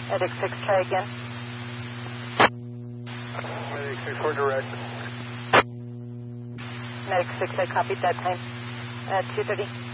Medic 6, try again. Medic 6, we're direct. Medic 6, I copied that time. 2:30.